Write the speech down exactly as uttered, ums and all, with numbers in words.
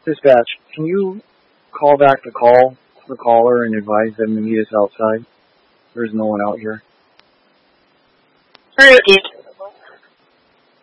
Dispatch, can you call back the call to the caller and advise them to meet us outside? There's no one out here. Alright,